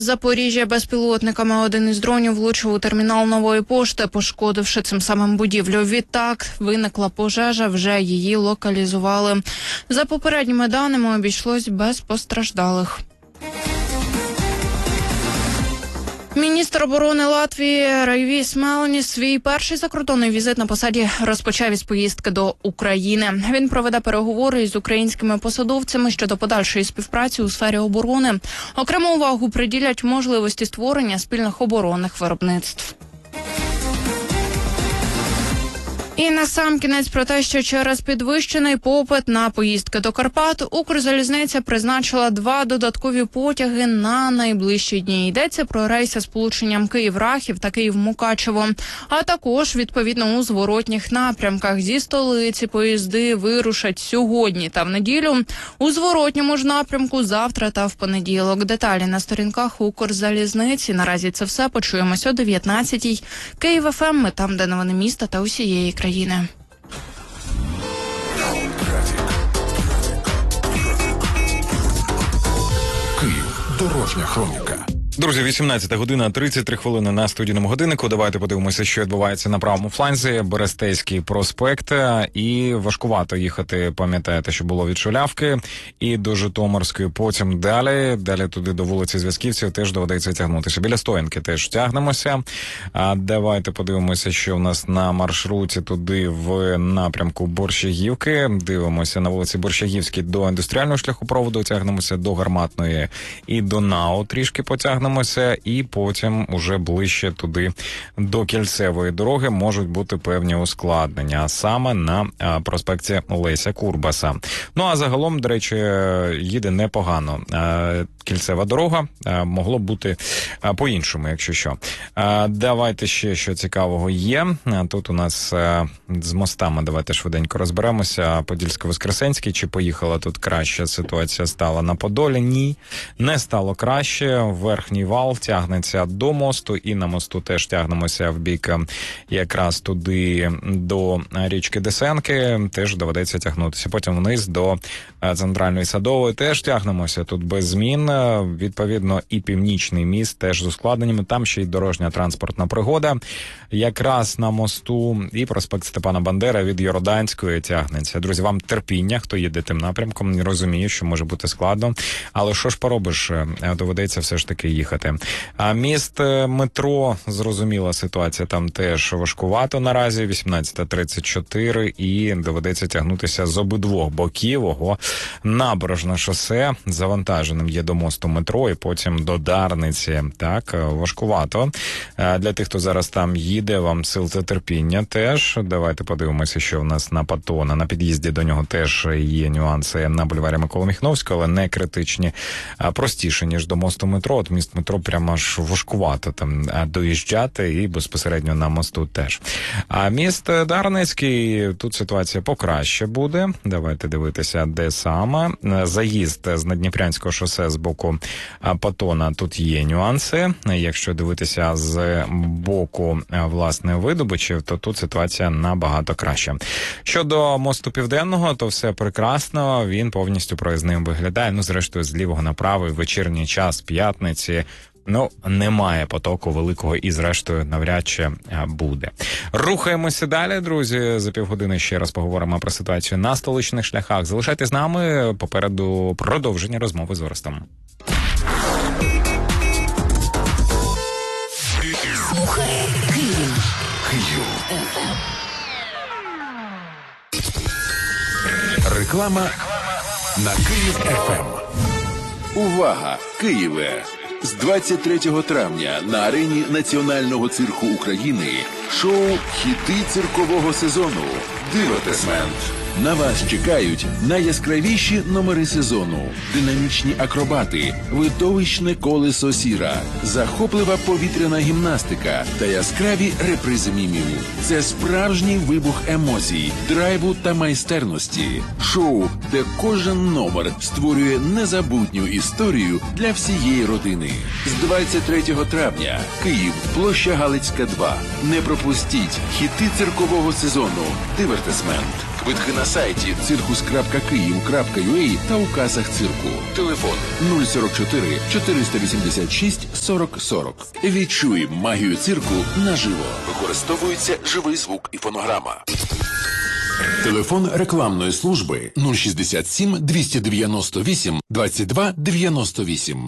Запоріжжя безпілотниками. Один із дронів влучив у термінал Нової пошти, пошкодивши цим самим будівлю. Відтак виникла пожежа, вже її локалізували. За попередніми даними, обійшлось без постраждалих. Міністр оборони Латвії Райвіс Меланіс свій перший закордонний візит на посаді розпочав із поїздки до України. Він проведе переговори із українськими посадовцями щодо подальшої співпраці у сфері оборони. Окрему увагу приділять можливості створення спільних оборонних виробництв. І насамкінець про те, що через підвищений попит на поїздки до Карпат Укрзалізниця призначила 2 додаткові потяги на найближчі дні. Йдеться про рейси з сполученням Київ-Рахів та Київ-Мукачево, а також, відповідно, у зворотніх напрямках. Зі столиці поїзди вирушать сьогодні та в неділю, у зворотньому ж напрямку завтра та в понеділок. Деталі на сторінках Укрзалізниці. Наразі це все. Почуємося о 19-й. Київ ФМ, ми там, де новини міста та усієї країни. Київ. Дорожня хроніка. Друзі, 18 година, 33 хвилини на студійному годиннику. Давайте подивимося, що відбувається на правому фланзі. Берестейський проспект. І важкувато їхати, пам'ятаєте, що було від Шулявки і до Житомирської. Потім далі туди до вулиці Зв'язківців теж доведеться тягнутися. Біля Стоянки теж тягнемося. Давайте подивимося, що в нас на маршруті туди в напрямку Борщагівки. Дивимося на вулиці Борщагівській до індустріального шляхопроводу, тягнемося до Гарматної і до НАУ трішки потягнемося. І потім уже ближче туди до Кільцевої дороги можуть бути певні ускладнення, а саме на проспекті Леся Курбаса. Ну а загалом, до речі, їде непогано. Кільцева дорога, могло б бути по-іншому, якщо що. Давайте ще, що цікавого є. Тут у нас з мостами, давайте швиденько розберемося. Подільсько-Воскресенський, чи поїхала тут краще ситуація стала на Подолі? Ні, не стало краще. Верхній вал тягнеться до мосту, і на мосту теж тягнемося в бік якраз туди до річки Десенки, теж доведеться тягнутися. Потім вниз до Центральної Садової теж тягнемося, тут без змін. Відповідно, і Північний міст теж з ускладненнями. Там ще й дорожня транспортна пригода. Якраз на мосту і проспект Степана Бандери від Йорданської тягнеться. Друзі, вам терпіння, хто їде тим напрямком, розумію, що може бути складно. Але що ж поробиш, доведеться все ж таки їхати. А міст метро, зрозуміла ситуація, там теж важкувато наразі, 18:34, і доведеться тягнутися з обидвох боків. Ого, Набережне шосе завантаженим є до мосту метро і потім до Дарниці. Так, важкувато. Для тих, хто зараз там їде, вам сил та терпіння теж. Давайте подивимося, що в нас на Патона. На під'їзді до нього теж є нюанси на бульварі Миколи Міхновського, але не критичні. Простіше, ніж до мосту метро. От міст метро прямо аж важкувато там доїжджати, і безпосередньо на мосту теж. А міст Дарницький, тут ситуація покраще буде. Давайте дивитися, де саме. Заїзд з Надніпрянського шосе з боку Патона, тут є нюанси. Якщо дивитися з боку, власне, Видобичів, то тут ситуація набагато краща. Щодо мосту Південного, то все прекрасно, він повністю проїзним виглядає. Ну, зрештою, з лівого на правий, вечірній час п'ятниці, немає потоку великого і, зрештою, навряд чи буде. Рухаємося далі, друзі. За півгодини ще раз поговоримо про ситуацію на столичних шляхах. Залишайтесь з нами, попереду продовження розмови з Орестом. Слухай Київ. Реклама на Київ ФМ. Увага, Києве! З 23 травня на арені Національного цирку України шоу «Хіти циркового сезону» «Дивертисмент». На вас чекають найяскравіші номери сезону, динамічні акробати, видовищне колесо сіра, захоплива повітряна гімнастика та яскраві репризи мімів. Це справжній вибух емоцій, драйву та майстерності. Шоу, де кожен номер створює незабутню історію для всієї родини. З 23 травня. Київ, площа Галицька, 2. Не пропустіть хіти циркового сезону «Дивертисмент». Квитки на сайті circus.kyiv.ua та у касах цирку. Телефон 044 486 40 40. Відчуй магію цирку наживо. Використовується живий звук і фонограма. Телефон рекламної служби 067 298 22 98.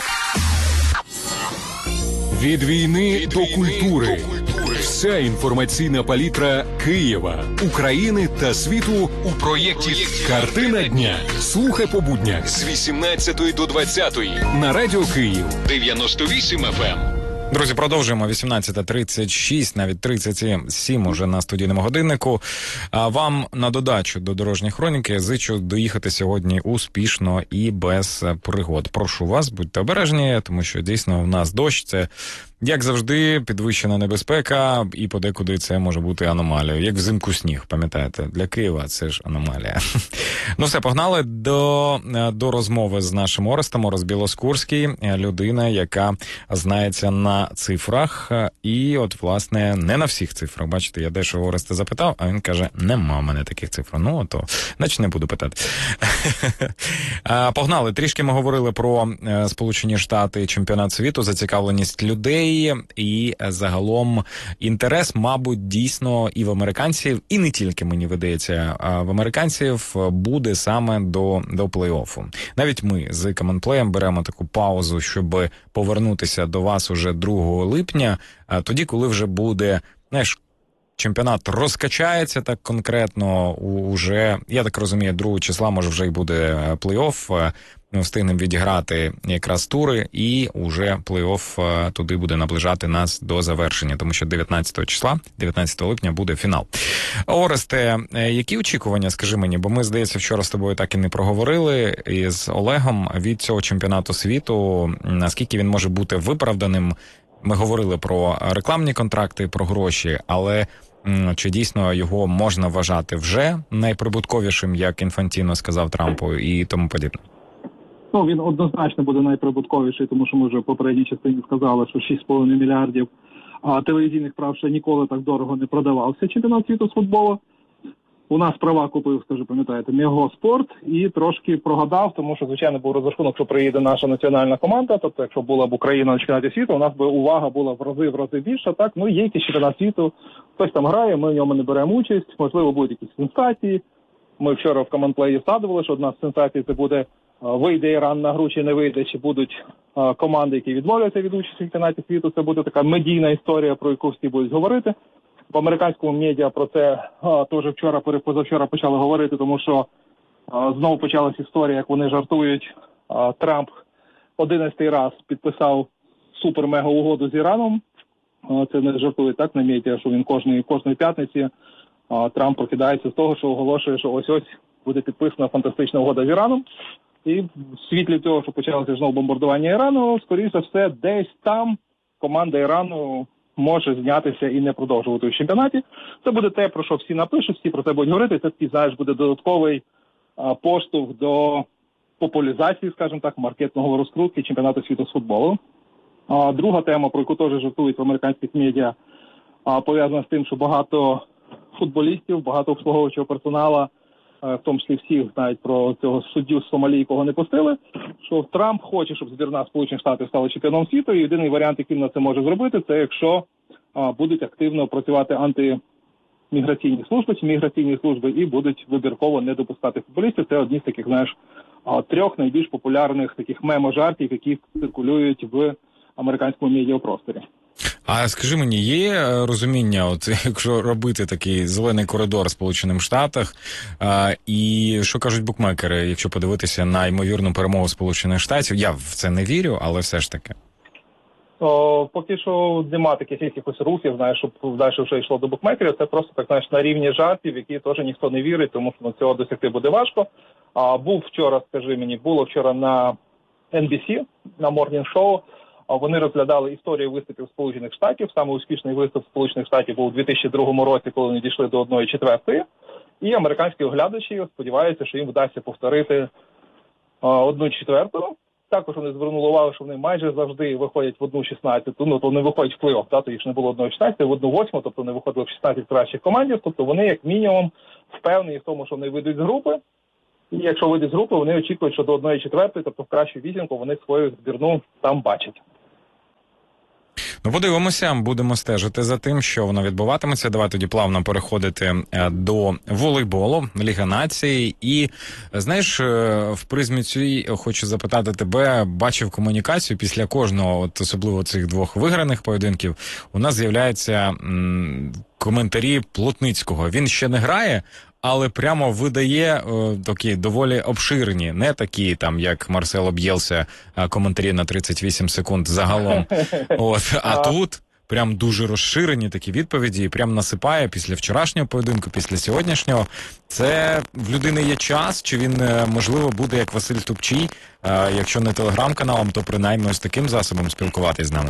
Від війни до культури. Вся інформаційна палітра Києва, України та світу у проєкті «Картина дня». Слухай по буднях з 18 до 20 на Радіо Київ 98 FM. Друзі, продовжуємо. 18:36, навіть 37 уже на студійному годиннику. А вам на додачу до дорожньої хроніки зичу доїхати сьогодні успішно і без пригод. Прошу вас, будьте обережні, тому що дійсно в нас дощ, це, як завжди, підвищена небезпека, і подекуди це може бути аномалією. Як взимку сніг, пам'ятаєте? Для Києва це ж аномалія. Ну все, погнали до розмови з нашим Орестом. Орест Білоскурський, людина, яка знається на цифрах. І от, власне, не на всіх цифрах. Бачите, я дещо Ореста запитав, а він каже, нема в мене таких цифр. Ну, то, значить, не буду питати. Погнали. Трішки ми говорили про Сполучені Штати, чемпіонат світу, зацікавленість людей. І загалом інтерес, мабуть, дійсно і в американців, і не тільки, мені видається, а в американців буде саме до плей-оффу. Навіть ми з Коментплеєм беремо таку паузу, щоб повернутися до вас уже 2 липня, тоді, коли вже буде, знаєш, чемпіонат розкачається так конкретно, уже, я так розумію, 2 числа, може, вже й буде плей-офф, ми встигнемо відіграти якраз тури, і уже плей-офф туди буде наближати нас до завершення, тому що 19 числа, 19 липня буде фінал. Оресте, які очікування, скажи мені, бо ми, здається, вчора з тобою так і не проговорили із Олегом від цього чемпіонату світу, наскільки він може бути виправданим. Ми говорили про рекламні контракти, про гроші, але чи дійсно його можна вважати вже найприбутковішим, як Інфантіно сказав Трампу і тому подібне? Ну, він однозначно буде найприбутковіший, тому що ми вже в попередній частині сказали, що 6,5 мільярдів телевізійних прав ще ніколи так дорого не продавався чемпіонат світу з футболу. У нас права купив, скажу, пам'ятаєте, Мегоспорт і трошки прогадав, тому що, звичайно, був розрахунок, що приїде наша національна команда, тобто, якщо була б Україна на чемпіонаті світу, у нас би увага була в рази більша, так, ну, є якийсь чемпіонат світу, хтось там грає, ми в ньому не беремо участь, можливо, будуть якісь сенсації. Ми вчора в коментплеї вставили, що одна з сенсацій це буде, вийде Іран на гру чи не вийде, чи будуть команди, які відмовляються від участі в чемпіонаті світу, це буде така медійна історія, про яку всі будуть говорити. В американському медіа про це теж позавчора почали говорити, тому що знову почалась історія, як вони жартують. Трамп 11-й раз підписав супер-мега-угоду з Іраном. Це не жартують так на медіа, що він кожної п'ятниці Трамп прокидається з того, що оголошує, що ось-ось буде підписана фантастична угода з Іраном. І в світлі цього, що почалося знову бомбардування Ірану, скоріше за все, десь там команда Ірану може знятися і не продовжувати у чемпіонаті. Це буде те, про що всі напишуть, всі про це будуть говорити. Це такий, знаєш, буде додатковий поштовх до популяризації, скажімо так, маркетингової розкрутки чемпіонату світу з футболу. Друга тема, про яку теж жартують в американських медіа, пов'язана з тим, що багато футболістів, багато обслуговуючого персоналу, в тому числі всіх, навіть про цього суддю з Сомалі, якого не пустили, що Трамп хоче, щоб збірна Сполучених Штатів стала чемпіоном світу, і єдиний варіант, який на це може зробити, це якщо будуть активно працювати антиміграційні служби чи міграційні служби і будуть вибірково не допускати футболістів. Це одні з таких, знаєш, 3 найбільш популярних таких мемо-жартів, які циркулюють в американському медіапросторі. А скажи мені, є розуміння, от якщо робити такий зелений коридор в Сполучених Штатах, і що кажуть букмекери, якщо подивитися на ймовірну перемогу Сполучених Штатів? Я в це не вірю, але все ж таки. Поки що нема таких якихось рухів, знаєш, щоб далі вже йшло до букмекерів. Це просто, так, знаєш, на рівні жартів, які теж ніхто не вірить, тому що цього досягти буде важко. Було вчора на NBC, на Morning Show. Вони розглядали історію виступів Сполучених Штатів. Саме успішний виступ Сполучених Штатів був у 2002 році, коли вони дійшли до 1/4. І американські оглядачі сподіваються, що їм вдасться повторити 1/4. Також вони звернули увагу, що вони майже завжди виходять в 1/16, ну, то не виходять в плей-офф, то їх ж не було 1/16, в 1/8, тобто не виходили в 16 кращих командів, тобто вони як мінімум впевнені в тому, що вони вийдуть з групи, і якщо вийдуть з групи, вони очікують, що до 1/4, тобто в кращу вісімку, вони свою збірну там бачать. Ну, подивимося, будемо стежити за тим, що воно відбуватиметься. Давай тоді плавно переходити до волейболу, Ліга націй. І, знаєш, в призмі цій хочу запитати тебе, бачив комунікацію після кожного, от особливо цих двох виграних поєдинків, у нас з'являються коментарі Плотницького. Він ще не грає, але прямо видає такі доволі обширні, не такі, там, як Марсело Б'єлса, коментарі на 38 секунд загалом. А тут прям дуже розширені такі відповіді, і прям насипає після вчорашнього поєдинку, після сьогоднішнього. Це в людини є час, чи він, можливо, буде, як Василь Тупчій, якщо не телеграм-каналом, то принаймні ось таким засобом спілкуватись з нами?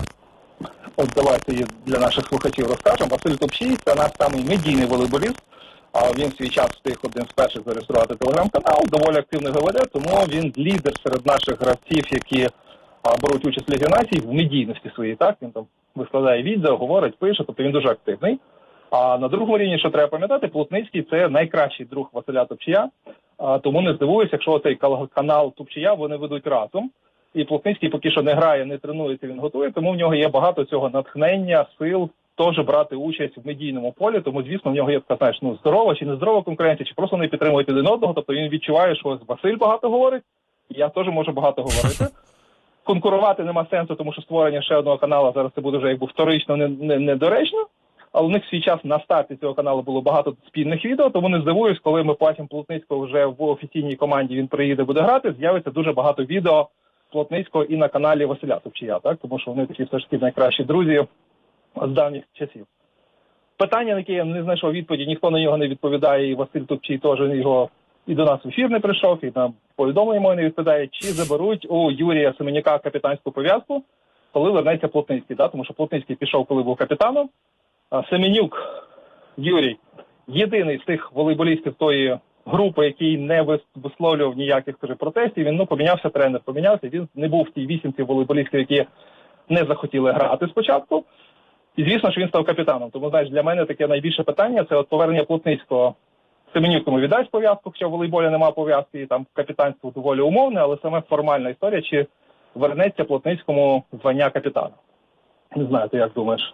От давайте для наших слухачів розкажемо. Василь Тупчій – це наш самий медійний волейболіст. Він в свій час встиг один з перших зареєструвати телеграм-канал, доволі активно його веде, тому він лідер серед наших гравців, які беруть участь в Лігі націй в медійності своїй. Так? Він там викладає відео, говорить, пише, тобто він дуже активний. А на другому рівні, що треба пам'ятати, Плотницький – це найкращий друг Василя Тупчія, тому не здивуюся, якщо цей канал Тупчія вони ведуть разом. І Плотницький поки що не грає, не тренується, він готує, тому в нього є багато цього натхнення, сил, теж брати участь в медійному полі, тому, звісно, в нього є така, знаєш, здорова чи нездорова конкуренція, чи просто не підтримують один одного, тобто він відчуває, що Василь багато говорить, і я теж можу багато говорити. Конкурувати нема сенсу, тому що створення ще одного каналу зараз це буде вже якби вторично, недоречно, але у них в свій час на старті цього каналу було багато спільних відео, тому не здивуюсь, коли ми потім Плотницького вже в офіційній команді він приїде, буде грати, з'явиться дуже багато відео Плотницького і на каналі Василя Тупчія, так? Тому що вони такі все ж таки найкращі друзі з давніх часів. Питання, на яке я не знайшов відповіді, ніхто на нього не відповідає, і Василь Тупчій теж його і до нас в ефір не прийшов, і на повідомлення моє не відповідає, чи заберуть у Юрія Семенюка капітанську пов'язку, коли вернеться Плотницький, да? Тому що Плотницький пішов, коли був капітаном, а Семенюк Юрій єдиний з тих волейболістів тої групи, який не висловлював ніяких протестів, він помінявся, тренер помінявся, він не був в тій вісімці волейболістів, які не захотіли грати спочатку. І звісно, що він став капітаном. Тому, знаєш, для мене таке найбільше питання – це от повернення Плотницького. Семенюк йому віддасть пов'язку, хоча в волейболі немає пов'язки, і там капітанство доволі умовне, але саме формальна історія, чи вернеться Плотницькому звання капітана. Не знаю, ти як думаєш?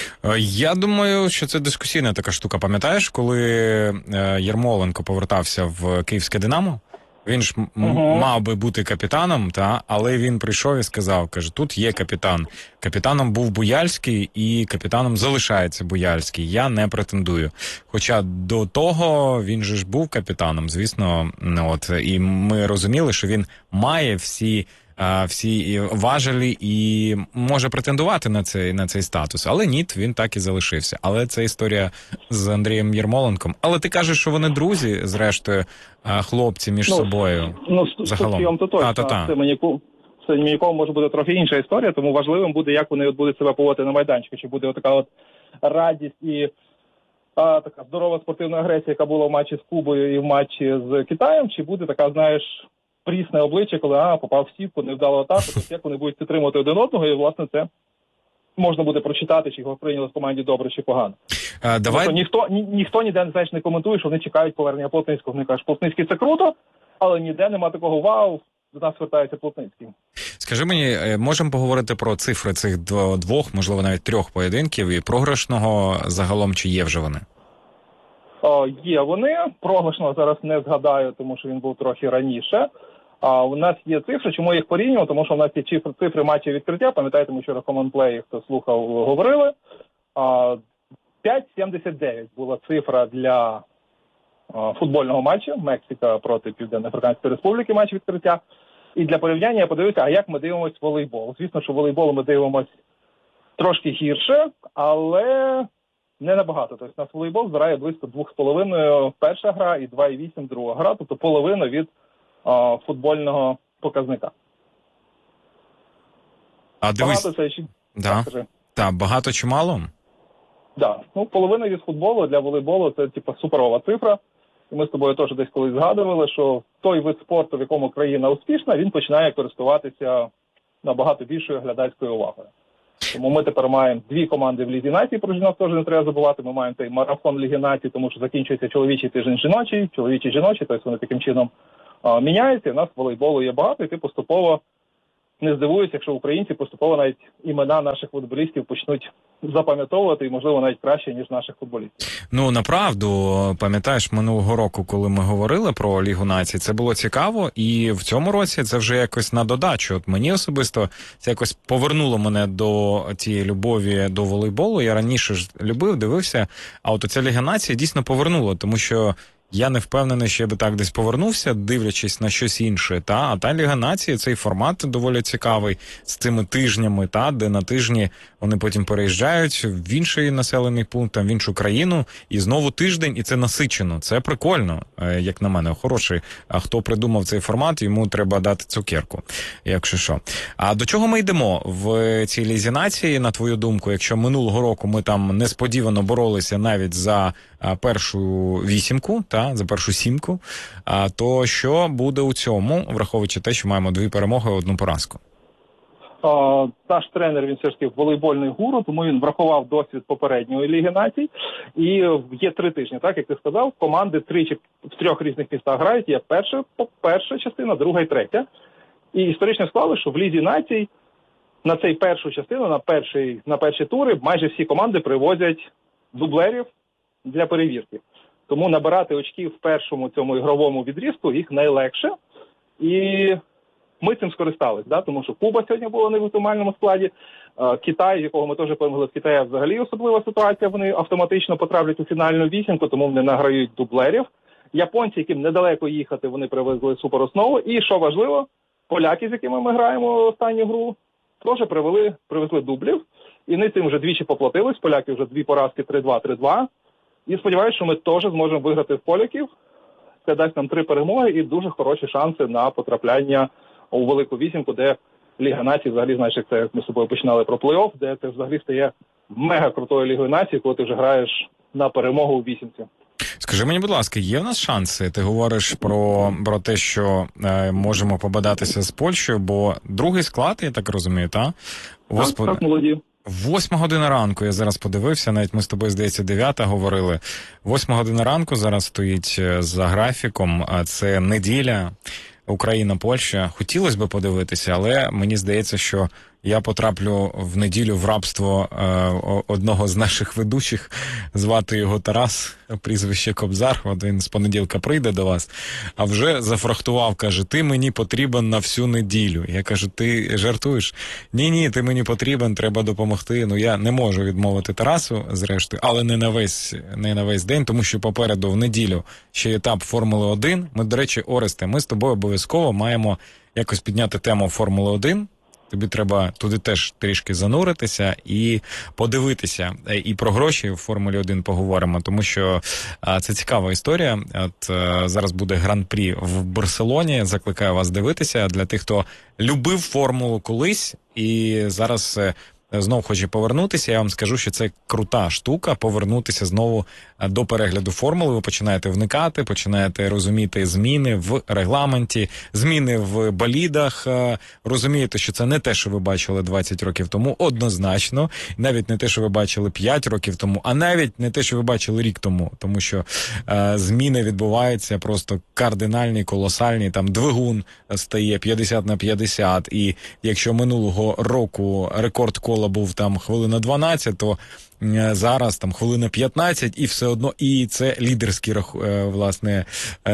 Я думаю, що це дискусійна така штука. Пам'ятаєш, коли Ярмоленко повертався в Київське «Динамо»? Він ж мав би бути капітаном, але він прийшов і сказав, каже, тут є капітан. Капітаном був Буяльський і капітаном залишається Буяльський. Я не претендую. Хоча до того він же ж був капітаном, звісно, і ми розуміли, що він має всі важелі і може претендувати на цей статус. Але ні, він так і залишився. Але це історія з Андрієм Ярмоленком. Але ти кажеш, що вони друзі, зрештою, хлопці між собою. Загалом. То точно. Семенюком може бути трохи інша історія, тому важливим буде, як вони будуть себе поводити на майданчику. Чи буде така от радість і така здорова спортивна агресія, яка була в матчі з Кубою і в матчі з Китаєм, чи буде така, знаєш, прісне обличчя, коли попав в сітку, невдало атаку, тобто як вони будуть підтримувати один одного, і, власне, це можна буде прочитати, чи його прийняли в команді добре, чи погано. Тобто ніхто ніде, знаєш, не коментує, що вони чекають повернення Плотницького. Вони кажуть, Плотницький – це круто, але ніде нема такого вау, до нас звертається Плотницький. Скажи мені, можемо поговорити про цифри цих двох, можливо, навіть трьох поєдинків, і програшного загалом, чи є вже вони? Є вони. Програшного зараз не згадаю, тому що він був трохи раніше. У нас є цифри, чому я їх порівнював, тому що у нас є цифри матчів відкриття, пам'ятаєте, ми вчора командплеї, хто слухав, говорили. 5,79 була цифра для футбольного матчу, Мексика проти Південно-Африканської Республіки, матч відкриття. І для порівняння я подивився, а як ми дивимося волейбол. Звісно, що волейбол ми дивимося трошки гірше, але не набагато. Тобто у нас волейбол збирає близько 2,5 перша гра і 2,8 друга гра, тобто половина від футбольного показника. А дивись, багато це ще... багато чи мало? Так, половина від футболу для волейболу це суперова цифра. і ми з тобою теж десь колись згадували, що той вид спорту, в якому країна успішна, він починає користуватися набагато більшою глядацькою увагою. Тому ми тепер маємо 2 команди в Лізі націй, про жінок теж не треба забувати. Ми маємо цей марафон Ліги націй, тому що закінчується чоловічий тиждень жіночий, чоловічий жіночий, тобто вони таким чином міняються. У нас волейболу є багато, і ти поступово не здивуюся, якщо українці поступово навіть імена наших футболістів почнуть запам'ятовувати, і, можливо, навіть краще, ніж наших футболістів. Ну, направду, пам'ятаєш, минулого року, коли ми говорили про Лігу націй, це було цікаво, і в цьому році це вже якось на додачу. От мені особисто це якось повернуло мене до тієї любові до волейболу. Я раніше ж любив, дивився, а от оця Ліга націй дійсно повернула, тому що я не впевнений, що я би так десь повернувся, дивлячись на щось інше. А та Ліга нації, цей формат доволі цікавий, з цими тижнями, де на тижні вони потім переїжджають в інший населений пункт, в іншу країну, і знову тиждень, і це насичено. Це прикольно, як на мене, хороший. А хто придумав цей формат, йому треба дати цукерку, якщо що. А до чого ми йдемо в цій Лізі нації, на твою думку, якщо минулого року ми там несподівано боролися навіть за першу 8, за першу 7, то що буде у цьому, враховуючи те, що маємо 2 перемоги і 1 поразку? Наш тренер, він все ж таки волейбольний гуру, тому він врахував досвід попередньої Ліги націй. І є 3 тижні, так, як ти сказав, команди тричі в 3 різних містах грають. Є перша частина, друга і третя. І історично склали, що в Лізі націй на цей першу частину, на перші тури майже всі команди привозять дублерів для перевірки. Тому набирати очки в першому цьому ігровому відрізку їх найлегше. І ми цим скористались, тому що Куба сьогодні була не в оптимальному складі. Китай, якого ми теж перемогли, в Китаї взагалі особлива ситуація, вони автоматично потраплять у фінальну 8, тому вони награють дублерів. Японці, яким недалеко їхати, вони привезли супероснову. І, що важливо, поляки, з якими ми граємо останню гру, теж привезли дублів. І вони цим вже двічі поплатились. Поляки вже 2 поразки, 3-2, 3-2. І сподіваюся, що ми теж зможемо виграти в поляків. Це дасть нам 3 перемоги і дуже хороші шанси на потрапляння у велику 8, де Ліга націй, взагалі, знаєш, як ми з собою починали про плей-офф, де це взагалі стає мега крутою Лігою націй, коли ти вже граєш на перемогу у 8. Скажи мені, будь ласка, є в нас шанси? Ти говориш про те, що можемо побадатися з Польщею, бо другий склад, я так розумію, так? Так, молоді. 8 година ранку, я зараз подивився, навіть ми з тобою, здається, 9 говорили. 8 година ранку зараз стоїть за графіком, це неділя, Україна-Польща. Хотілося б подивитися, але мені здається, що я потраплю в неділю в рабство одного з наших ведучих, звати його Тарас, прізвище Кобзар, от він з понеділка прийде до вас, а вже зафрахтував, каже, ти мені потрібен на всю неділю. Я кажу, ти жартуєш? Ні, ти мені потрібен, треба допомогти. Ну, я не можу відмовити Тарасу, зрештою, але не на весь день, тому що попереду в неділю ще етап Формули 1. Ми, до речі, Оресте, ми з тобою обов'язково маємо якось підняти тему Формули 1. Тобі треба туди теж трішки зануритися і подивитися. І про гроші в Формулі 1 поговоримо, тому що це цікава історія. От зараз буде гран-прі в Барселоні. Закликаю вас дивитися. Для тих, хто любив формулу колись і зараз знов хоче повернутися, я вам скажу, що це крута штука, повернутися знову до перегляду формули. Ви починаєте вникати, починаєте розуміти зміни в регламенті, зміни в болідах, розумієте, що це не те, що ви бачили 20 років тому, однозначно, навіть не те, що ви бачили 5 років тому, а навіть не те, що ви бачили рік тому, тому що зміни відбуваються просто кардинальні, колосальні, там двигун стає 50/50, і якщо минулого року рекорд кола був там хвилина 12, то зараз там хвилина 15, і все одно, і це лідерський, власне,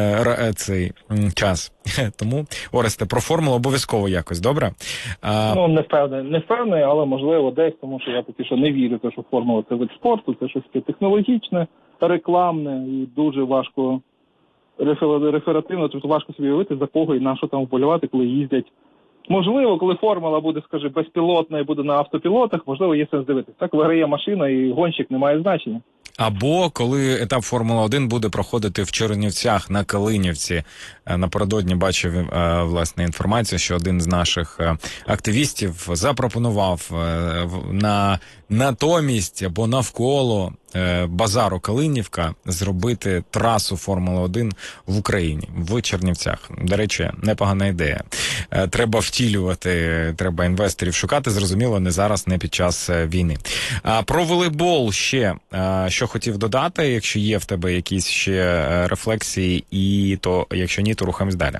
цей час. Тому, Оресте, про формулу обов'язково якось, добре? Ну, не впевнений, але можливо десь, тому що я поки що не вірю, що формула це вид спорту, це щось технологічне, рекламне, і дуже важко реферативно, тобто важко собі уявити, за кого і на що там вболівати, коли їздять. Можливо, коли формула буде, скажи, безпілотна і буде на автопілотах, можливо, є сенс дивитися. Так виграє машина і гонщик не має значення. Або коли етап Формула-1 буде проходити в Чернівцях на Калинівці. Напередодні бачив, власне, інформацію, що один з наших активістів запропонував натомість або навколо базару Калинівка зробити трасу Формули-1 в Україні, в Чернівцях. До речі, непогана ідея. Треба втілювати, треба інвесторів шукати, зрозуміло, не зараз, не під час війни. Про волейбол ще, що хотів додати, якщо є в тебе якісь ще рефлексії, і то, якщо ні, то рухаємось далі.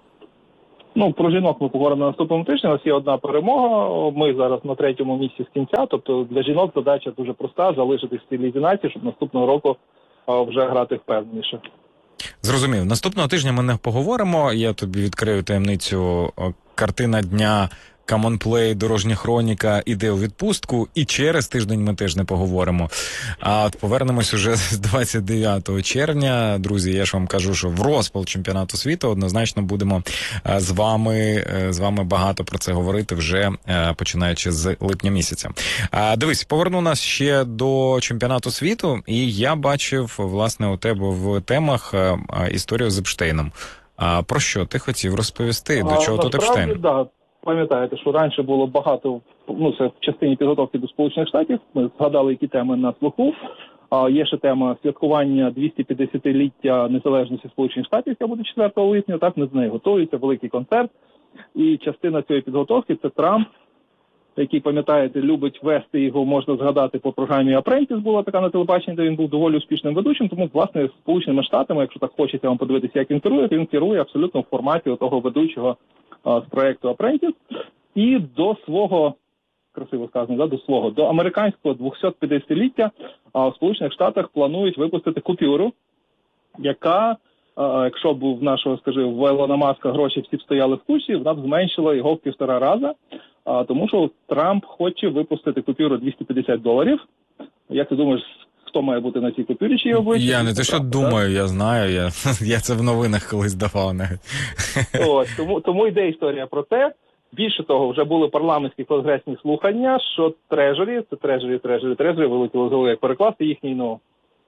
Ну, про жінок ми поговоримо на наступному тижні. У нас є одна перемога. Ми зараз на 3-му місці з кінця. Тобто для жінок задача дуже проста – залишитись в цій лізі нації, щоб наступного року вже грати впевненіше. Зрозумів. Наступного тижня ми не поговоримо. Я тобі відкрию таємницю. Картина дня Камонплей, дорожня хроніка іде у відпустку, і через тиждень ми теж не поговоримо. А от повернемось уже з 29 червня. Друзі, я ж вам кажу, що в розпал чемпіонату світу однозначно будемо з вами багато про це говорити вже починаючи з липня місяця. Дивись, поверну нас ще до чемпіонату світу, і я бачив, власне, у тебе в темах історію з Епштейном. Про що ти хотів розповісти? До чого тут Епштейн? Да. Пам'ятаєте, що раніше було багато, це в частині підготовки до Сполучених Штатів. Ми згадали, які теми на слуху. Є ще тема святкування 250-ліття незалежності Сполучених Штатів, яка буде 4 липня. Так, ми з нею готується, великий концерт. І частина цієї підготовки – це Трамп, який, пам'ятаєте, любить вести його, можна згадати, по програмі «Апрентіс», була така на телебаченні, де він був доволі успішним ведучим. Тому, власне, Сполученими Штатами, якщо так хочеться вам подивитися, як він керує абсолютно в форматі того ведучого з проєкту «Апрентіс». І до свого, красиво сказано, до американського 250-ліття в Сполучених Штатах планують випустити купюру, яка, якщо б в нашого, в Елона Маска гроші всі б стояли в кучі, вона б зменшила його в 1,5 рази, тому що Трамп хоче випустити купюру $250. Як ти думаєш, хто має бути на цій купюрі, чи його обличчя? Я не те, що думаю, я знаю, я це в новинах колись давав навіть. Ось, тому йде історія про те. Більше того, вже були парламентські конгресні слухання, що трежері вилетіло з голови, як перекласти їхній,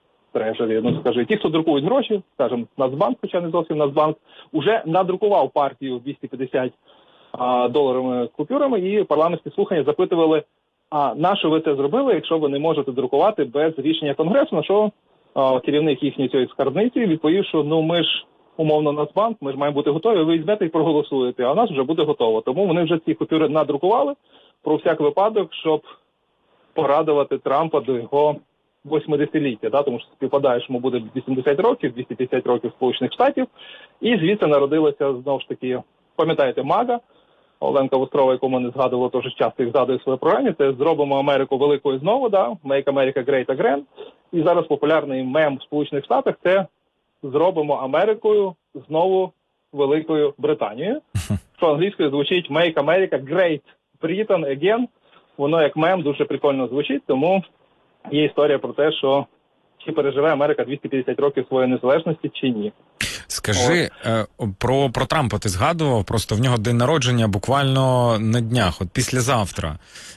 трежері, ті, хто друкують гроші, скажімо, Нацбанк, хоча не зовсім Нацбанк, уже надрукував партію 250 доларовими купюрами, і парламентські слухання запитували, а на що ви це зробили, якщо ви не можете друкувати без рішення Конгресу, на що керівник їхньої цієї скарбниці відповів, що ми ж умовно Нацбанк, ми ж маємо бути готові, ви візьмете і проголосуєте, а у нас вже буде готово. Тому вони вже ці купюри надрукували про всяк випадок, щоб порадувати Трампа до його 80-ліття, тому що співпадає, що йому буде 80 років, 250 років Сполучених Штатів, і звідси народилася, знову ж таки, пам'ятаєте, МАГА, Оленка Вострова, яку ми не згадували, теж часто їх згадує в своїй програмі, це «Зробимо Америку великою знову», «Make America Great Again». І зараз популярний мем в Сполучених Штатах – це «Зробимо Америкою знову великою Британією», що англійською звучить «Make America Great Britain Again». Воно як мем дуже прикольно звучить, тому є історія про те, що чи переживе Америка 250 років своєї незалежності, чи ні. Скажи, про Трампа ти згадував, просто в нього день народження буквально на днях, от післязавтра,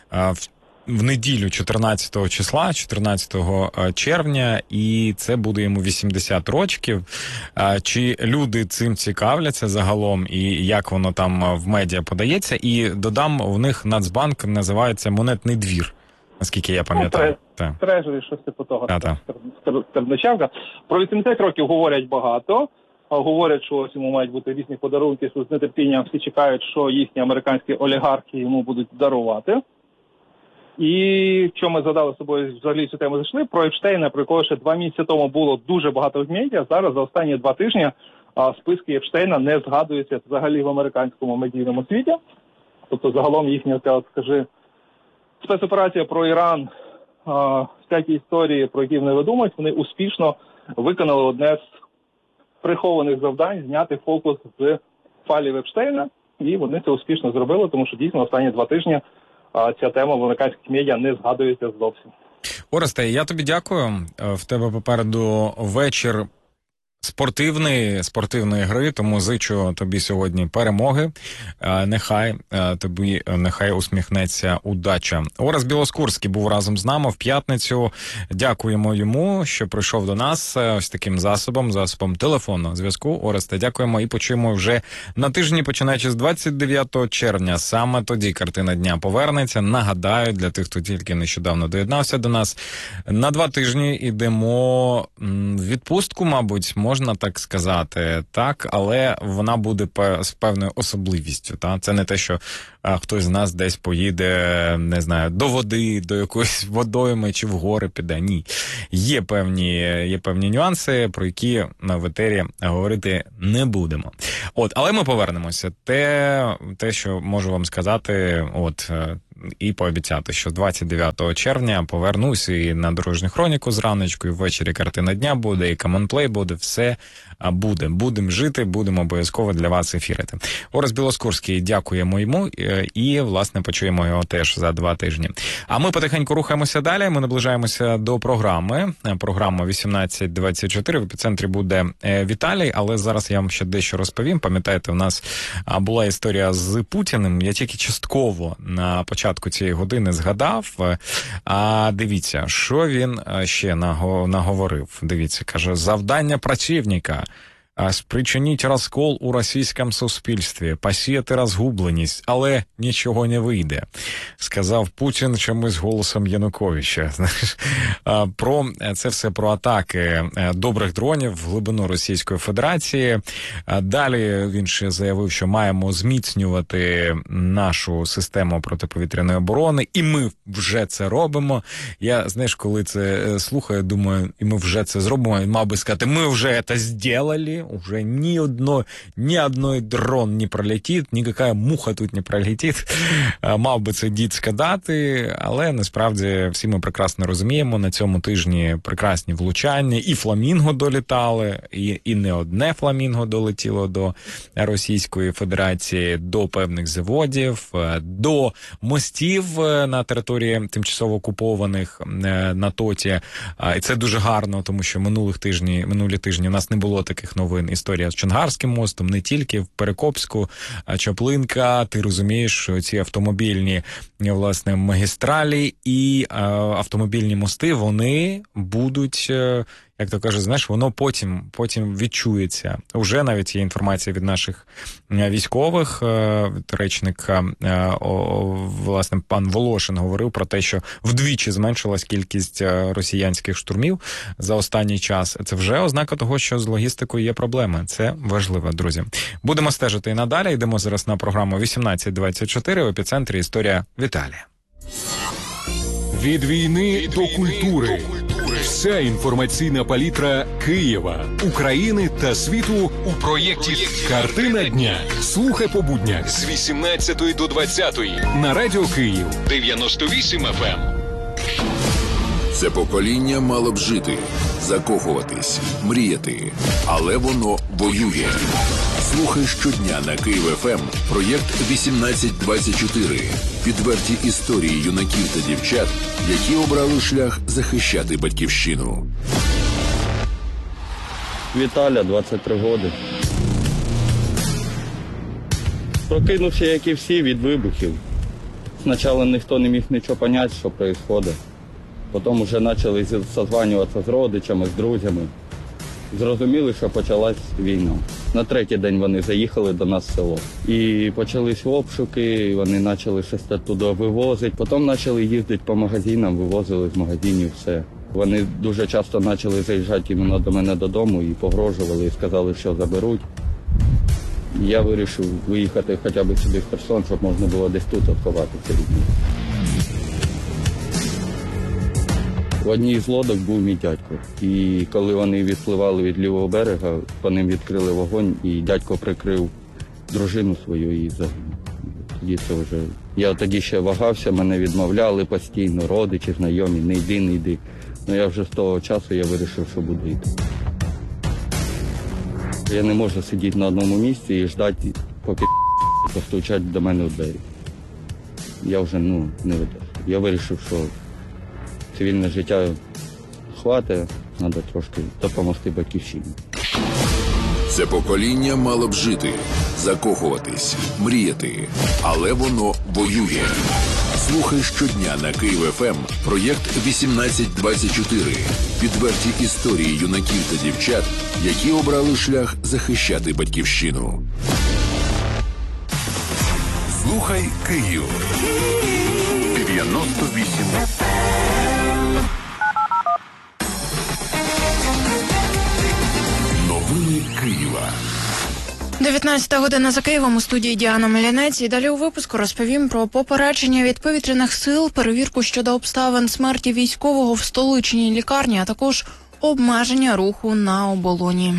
в неділю 14 числа, 14 червня, і це буде йому 80 років. Чи люди цим цікавляться загалом, і як воно там в медіа подається? І додам, у них Нацбанк називається «Монетний двір», наскільки я пам'ятаю. Трежері, щось типу того. Скарбничавка. Про 80 років говорять багато. Говорять, що ось йому мають бути різні подарунки, що з нетерпінням всі чекають, що їхні американські олігархи йому будуть дарувати. І що ми згадали з собою, взагалі цю тему зайшли, про Епштейна, про якого ще 2 місяці тому було дуже багато в медіа, зараз за останні 2 тижні списки Епштейна не згадуються взагалі в американському медійному світі. Тобто загалом їхня, спецоперація про Іран, всякі історії, про які вони видумують, вони успішно виконали одне з прихованих завдань зняти фокус з файлів Епштейна, і вони це успішно зробили, тому що дійсно останні 2 тижні ця тема в американських медіа не згадується зовсім. Оресте, я тобі дякую. В тебе попереду вечір спортивної гри, тому зичу тобі сьогодні перемоги. Нехай усміхнеться удача. Орес Білоскурський був разом з нами в п'ятницю. Дякуємо йому, що прийшов до нас ось таким засобом телефонного зв'язку. Оресте, дякуємо і почуємо вже на тижні, починаючи з 29 червня. Саме тоді картина дня повернеться. Нагадаю, для тих, хто тільки нещодавно доєднався до нас, на 2 тижні йдемо в відпустку, мабуть, можна так сказати, так, але вона буде з певною особливістю. Та? Це не те, що хтось з нас десь поїде, не знаю, до води, до якоїсь водойми чи в гори піде. Ні. Є певні нюанси, про які в етері говорити не будемо. Але ми повернемося. Те, що можу вам сказати, і пообіцяти, що 29 червня повернусь і на Дорожню хроніку зраночку, і ввечері картина дня буде, і коментплей буде, все буде. Будемо жити, будемо обов'язково для вас ефірити. Орес Білоскурський, дякуємо йому, і, власне, почуємо його теж за 2 тижні. А ми потихеньку рухаємося далі, ми наближаємося до програми. Програма 1824, в епіцентрі буде Віталій, але зараз я вам ще дещо розповім. Пам'ятаєте, у нас була історія з Путіним, я тільки частково на початку цієї години згадав. А дивіться, що він ще наговорив. Дивіться, каже, завдання противника – спричиніть розкол у російському суспільстві, посіяти розгубленість, але нічого не вийде, сказав Путін чомусь голосом Януковича. Знаєш, це все про атаки добрих дронів в глибину Російської Федерації. Далі він ще заявив, що маємо зміцнювати нашу систему протиповітряної оборони, і ми вже це робимо. Я, знаєш, коли це слухаю, думаю, і ми вже це зробимо, і мав би сказати, ми вже це зробили, уже ни одной дрон не пролетить, никакая муха тут не пролетить. Мав би це дід сказати, але насправді всі ми прекрасно розуміємо, на цьому тижні прекрасні влучання, і фламінго долітали, і не одне фламінго долетіло до Російської Федерації, до певних заводів, до мостів на території тимчасово окупованих на ТОТі. І це дуже гарно, тому що минулі тижні у нас не було таких новин. Історія з Чонгарським мостом, не тільки в Перекопську, Чаплинка. Ти розумієш, що ці автомобільні, власне, магістралі і автомобільні мости, вони будуть, як то кажуть, знаєш, воно потім відчується. Уже навіть є інформація від наших військових, речника, власне, пан Волошин говорив про те, що вдвічі зменшилась кількість росіянських штурмів за останній час. Це вже ознака того, що з логістикою є проблеми. Це важливо, друзі. Будемо стежити і надалі. Йдемо зараз на програму 1824 в епіцентрі історія Віталія. Від війни до культури. Вся інформаційна палітра Києва, України та світу у проєкті «Картина дня». Слухай по буднях з 18 до 20 на Радіо Київ 98 FM. Це покоління мало б жити, закохуватись, мріяти, але воно воює. Слухай щодня на Київ ФМ проєкт 1824. Відверті історії юнаків та дівчат, які обрали шлях захищати батьківщину. Віталя, 23 роки. Прокинувся, як і всі, від вибухів. Спочатку ніхто не міг нічого зрозуміти, що відбувається. Потім вже почали созванюватися з родичами, з друзями. Зрозуміли, що почалась війна. На 3-й день вони заїхали до нас в село. І почались обшуки, вони почали щось туди вивозити. Потім почали їздити по магазинам, вивозили з магазинів все. Вони дуже часто почали заїжджати іменно до мене додому і погрожували, і сказали, що заберуть. Я вирішив виїхати хоча б сюди в Херсон, щоб можна було десь тут ховатися від них. В одній з лодок був мій дядько. І коли вони відпливали від лівого берега, по ним відкрили вогонь, і дядько прикрив дружину свою і загинув. Тоді це вже... Я тоді ще вагався, мене відмовляли постійно, родичі, знайомі, не йди, не йди. Ну я вже з того часу я вирішив, що буду йти. Я не можу сидіти на одному місці і ждати, поки постучать до мене в двері. Я вже не видержу. Я вирішив, що цивільне життя хватить, треба трошки допомогти батьківщині. Це покоління мало б жити, закохуватись, мріяти, але воно воює. Слухай щодня на Київ ФМ проєкт 1824. Відверті історії юнаків та дівчат, які обрали шлях захищати батьківщину. Слухай Київ. 98 Новини Києва. 19 година за Києвом, у студії Діана Мелянець. І далі у випуску розповім про попередження від повітряних сил, перевірку щодо обставин смерті військового в столичній лікарні, а також обмеження руху на оболоні.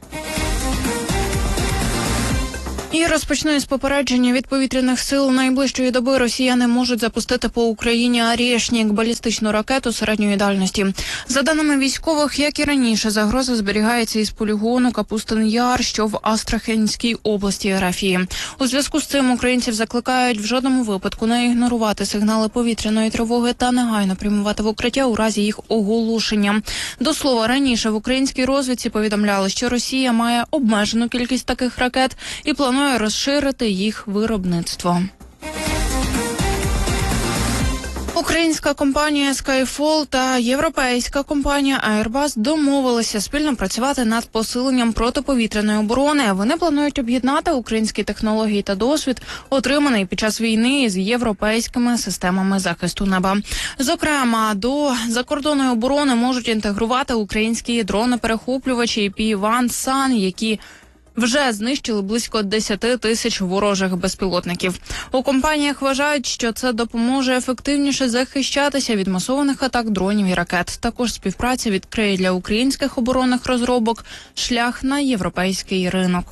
І розпочну із попередження від повітряних сил. Найближчої доби росіяни можуть запустити по Україні «Орєшнік» – балістичну ракету середньої дальності. За даними військових, як і раніше, загроза зберігається із полігону Капустин Яр, що в Астраханській області РФ. У зв'язку з цим українців закликають в жодному випадку не ігнорувати сигнали повітряної тривоги та негайно прямувати в укриття у разі їх оголошення. До слова, раніше в українській розвідці повідомляли, що Росія має обмежену кількість таких ракет і планує розширити їх виробництво. Українська компанія Skyfall та європейська компанія Airbus домовилися спільно працювати над посиленням протиповітряної оборони. Вони планують об'єднати українські технології та досвід, отриманий під час війни з європейськими системами захисту неба. Зокрема, до закордонної оборони можуть інтегрувати українські дрони-перехоплювачі P1 Sun, які вже знищили близько 10 тисяч ворожих безпілотників. У компаніях вважають, що це допоможе ефективніше захищатися від масованих атак дронів і ракет. Також співпраця відкриє для українських оборонних розробок шлях на європейський ринок.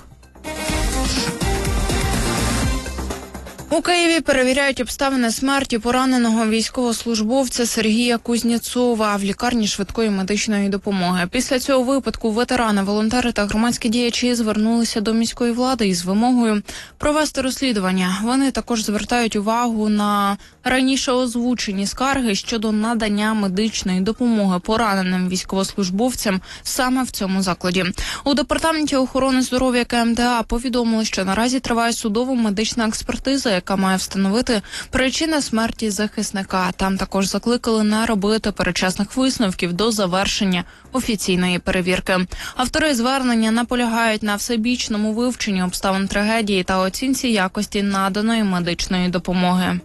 У Києві перевіряють обставини смерті пораненого військовослужбовця Сергія Кузнєцова в лікарні швидкої медичної допомоги. Після цього випадку ветерани, волонтери та громадські діячі звернулися до міської влади із вимогою провести розслідування. Вони також звертають увагу на раніше озвучені скарги щодо надання медичної допомоги пораненим військовослужбовцям саме в цьому закладі. У департаменті охорони здоров'я КМДА повідомили, що наразі триває судово-медична експертиза, яка має встановити причини смерті захисника. Там також закликали не робити передчасних висновків до завершення офіційної перевірки. Автори звернення наполягають на всебічному вивченні обставин трагедії та оцінці якості наданої медичної допомоги.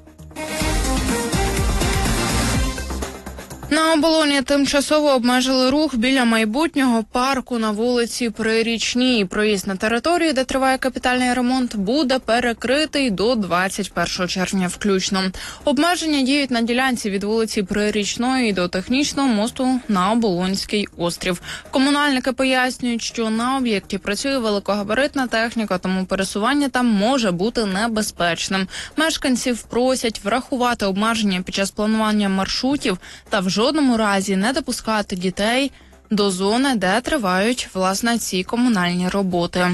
На оболоні тимчасово обмежили рух біля майбутнього парку на вулиці Прирічній. Проїзд на територію, де триває капітальний ремонт, буде перекритий до 21 червня включно. Обмеження діють на ділянці від вулиці Прирічної до технічного мосту на Оболонський острів. Комунальники пояснюють, що на об'єкті працює великогабаритна техніка, тому пересування там може бути небезпечним. Мешканців просять врахувати обмеження під час планування маршрутів та в жодному разі не допускати дітей до зони, де тривають, власне, ці комунальні роботи.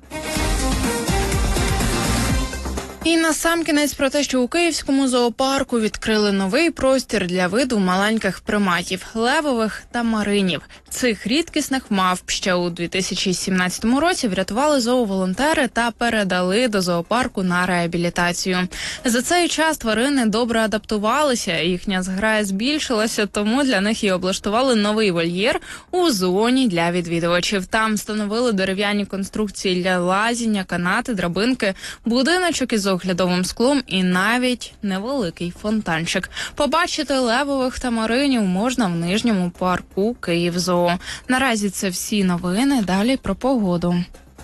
І насамкінець про те, що у Київському зоопарку відкрили новий простір для виду маленьких приматів – левових та маринів. Цих рідкісних мавп ще у 2017 році врятували зооволонтери та передали до зоопарку на реабілітацію. За цей час тварини добре адаптувалися, їхня зграя збільшилася, тому для них і облаштували новий вольєр у зоні для відвідувачів. Там встановили дерев'яні конструкції для лазіння, канати, драбинки, будиночок із оглядовим склом і навіть невеликий фонтанчик. Побачити левових та маринів можна в нижньому парку Київзоо. Наразі це всі новини, далі про погоду.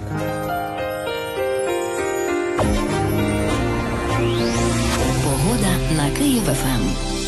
Погода на Київ ФМ.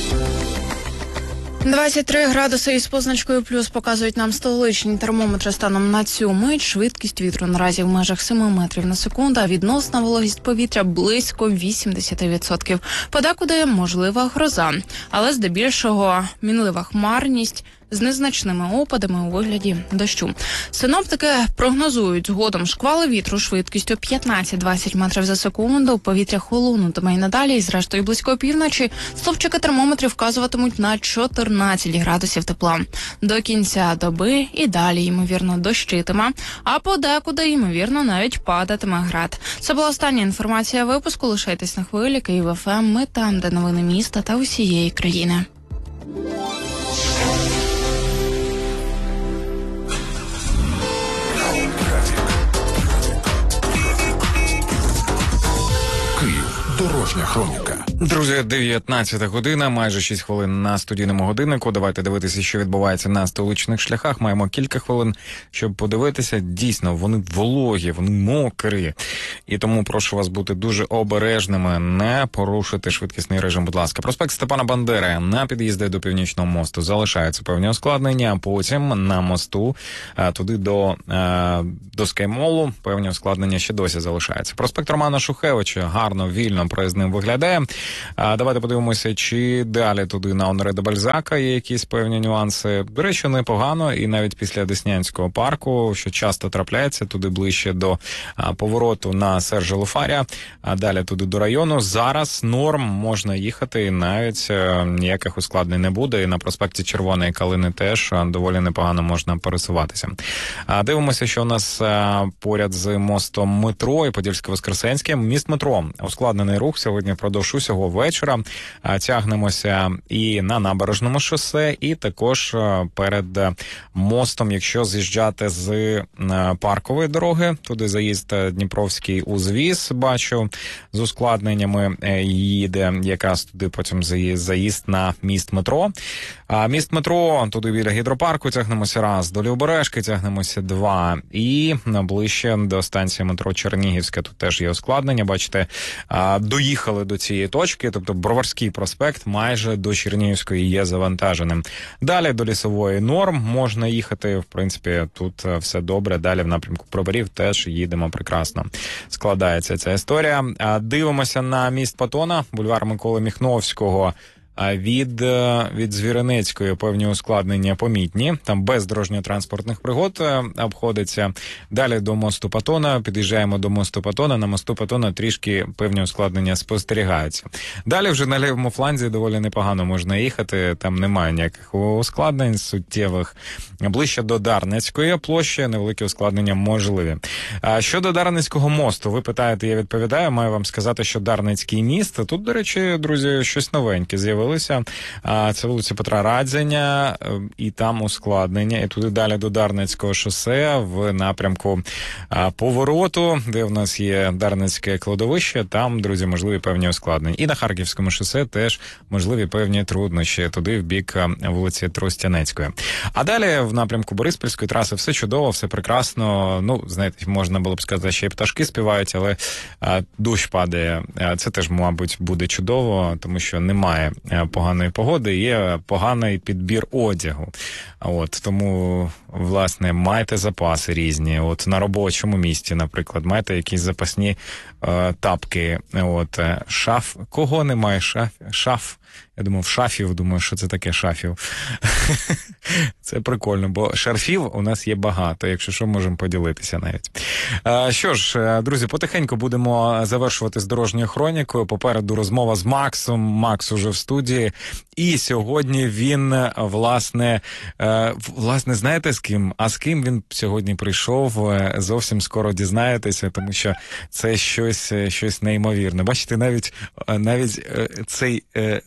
23 градуси із позначкою плюс показують нам столичні термометри станом на цю мить. Швидкість вітру наразі в межах 7 метрів на секунду, а відносна вологість повітря близько 80%. Подекуди можлива гроза, але здебільшого мінлива хмарність з незначними опадами у вигляді дощу. Синоптики прогнозують згодом шквали вітру швидкістю 15-20 метрів за секунду. Повітря холонутиме і надалі, і зрештою близько опівночі стовпчики термометрів вказуватимуть на 14 градусів тепла. До кінця доби і далі, ймовірно, дощитиме, а подекуди, ймовірно, навіть падатиме град. Це була остання інформація випуску. Лишайтесь на хвилі Київ ФМ. Ми там, де новини міста та усієї країни. Київ. Дорожня хроніка. Друзі, 19 година, майже 6 хвилин на студійному годиннику. Давайте дивитися, що відбувається на столичних шляхах. Маємо кілька хвилин, щоб подивитися. Дійсно, вони вологі, вони мокрі. І тому прошу вас бути дуже обережними, не порушити швидкісний режим, будь ласка. Проспект Степана Бандери на під'їзди до Північного мосту залишаються певні ускладнення, а потім на мосту туди до Скаймолу певні ускладнення ще досі залишаються. Проспект Романа Шухевича гарно, вільно проїзним виглядає. Давайте подивимося, чи далі туди на Оноре де Бальзака є якісь певні нюанси. До речі, непогано, і навіть після Деснянського парку, що часто трапляється, туди ближче до повороту на Сержа Луфаря, а далі туди до району. Зараз норм, можна їхати, і навіть ніяких ускладнень не буде. І на проспекті Червоної Калини теж доволі непогано можна пересуватися. Дивимося, що у нас поряд з мостом метро і Подільсько-Воскресенським. Міст метро. Ускладнений рух сьогодні впродовж усього вечора. Тягнемося і на Набережному шосе, і також перед мостом, якщо з'їжджати з Паркової дороги, туди заїзд Дніпровський узвіз, бачу, з ускладненнями їде якраз туди потім заїзд на міст метро. Міст метро, туди біля гідропарку тягнемося раз, до Лівобережки тягнемося два, і ближче до станції метро Чернігівська, тут теж є ускладнення, бачите, доїхали до цієї точки, тобто Броварський проспект майже до Чернігівської є завантаженим. Далі до Лісової норм можна їхати, в принципі, тут все добре, далі в напрямку Броварів теж їдемо прекрасно. Складається ця історія. Дивимося на міст Патона, бульвар Миколи Міхновського, від Звіринецької певні ускладнення помітні. Там без дорожньо-транспортних пригод обходиться. Далі до мосту Патона, під'їжджаємо до мосту Патона. На мосту Патона трішки певні ускладнення спостерігаються. Далі вже на лівому фланзі доволі непогано можна їхати. Там немає ніяких ускладнень суттєвих. Ближче до Дарницької площі невеликі ускладнення можливі. Щодо Дарницького мосту, ви питаєте, я відповідаю. Маю вам сказати, що Дарницький міст, тут, до речі, друзі, щось новеньке з'явилося. Це вулиця Петра Радзяня, і там ускладнення. І туди далі до Дарницького шосе в напрямку повороту, де в нас є Дарницьке кладовище, там, друзі, можливі певні ускладнення. І на Харківському шосе теж можливі певні труднощі, туди в бік вулиці Тростянецької. А далі в напрямку Бориспільської траси все чудово, все прекрасно. Ну, знаєте, можна було б сказати, ще й пташки співають, але дощ падає. Це теж, мабуть, буде чудово, тому що немає поганої погоди, є поганий підбір одягу. Тому, власне, майте запаси різні. На робочому місці, наприклад, майте якісь запасні тапки. Шаф. Кого немає? Шаф. Я думав, шафів, думаю, що це таке шафів. Це прикольно, бо шарфів у нас є багато, якщо що, можемо поділитися навіть. Що ж, друзі, потихеньку будемо завершувати з дорожньою хронікою. Попереду розмова з Максом. Макс уже в студії. І сьогодні він, власне, знаєте з ким? А з ким він сьогодні прийшов, зовсім скоро дізнаєтеся, тому що це щось неймовірне. Бачите, навіть цей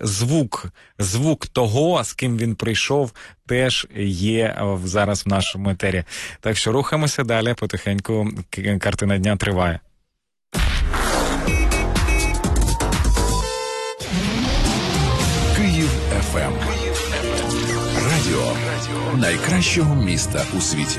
звук того, з ким він прийшов, теж є зараз в нашому етері. Так що рухаємося далі, потихеньку картина дня триває. Київ ФМ. Радіо найкращого міста у світі.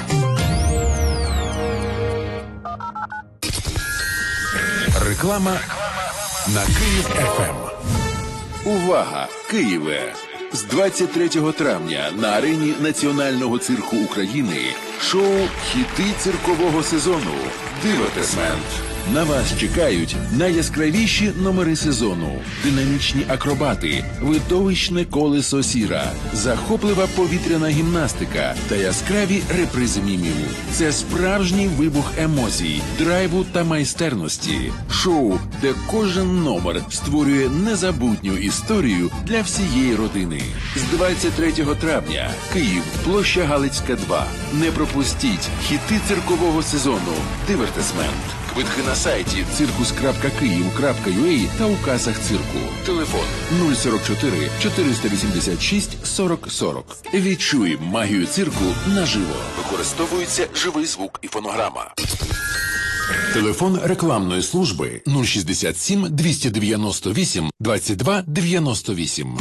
Реклама на Київ ФМ. Увага, Києве! З 23 травня на арені Національного цирку України шоу «Хіти циркового сезону» «Дивотесмент». На вас чекають найяскравіші номери сезону, динамічні акробати, видовищне колесо сіра, захоплива повітряна гімнастика та яскраві репризи мімів. Це справжній вибух емоцій, драйву та майстерності. Шоу, де кожен номер створює незабутню історію для всієї родини. З 23 травня Київ, площа Галицька, 2. Не пропустіть хіти циркового сезону «Дивертисмент». Квитки на сайті circus.kyiv.ua та у касах цирку. Телефон 044 486 40 40. Відчуй магію цирку наживо. Використовується живий звук і фонограма. Телефон рекламної служби 067 298 22 98.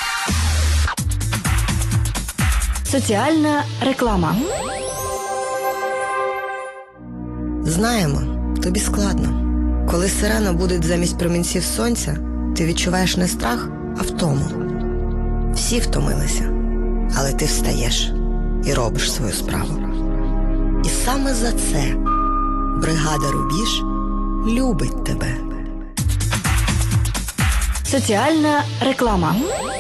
Соціальна реклама. Знаємо, тобі складно. Коли сирена буде замість промінців сонця, ти відчуваєш не страх, а втому. Всі втомилися, але ти встаєш і робиш свою справу. І саме за це бригада «Рубіж» любить тебе. Соціальна реклама.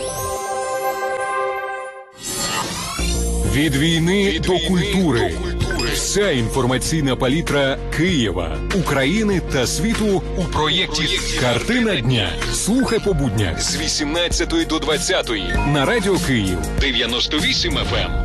Від війни до культури. Вся інформаційна палітра Києва, України та світу у проєкті «Картина дня». Слухай по буднях з 18 до 20 на Радіо Київ 98 FM.